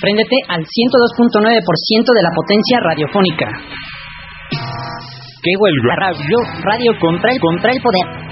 Préndete al 102.9% de la potencia radiofónica. ¿Qué vuelve? Radio contra el poder.